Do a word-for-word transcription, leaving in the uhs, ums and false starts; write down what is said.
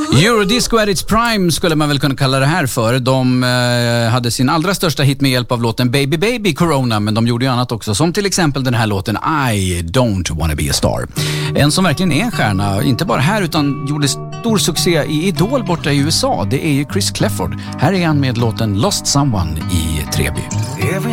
Eurodisco at its prime skulle man väl kunna kalla det här för. De eh, hade sin allra största hit med hjälp av låten Baby Baby Corona, men de gjorde ju annat också, som till exempel den här låten I Don't Wanna Be a Star. En som verkligen är en stjärna, inte bara här utan gjorde stor succé i Idol borta i U S A, det är ju Chris Clefford. Här är han med låten Lost Someone i Treby.